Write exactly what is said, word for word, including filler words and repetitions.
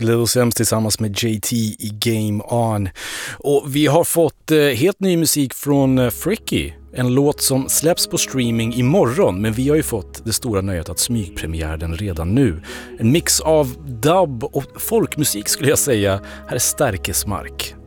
Little Sims tillsammans med J T i Game On. Och vi har fått eh, helt ny musik från eh, Fricky. En låt som släpps på streaming imorgon, men vi har ju fått det stora nöjet att smygpremiera den redan nu. En mix av dub och folkmusik skulle jag säga. Här är Stärkesmark.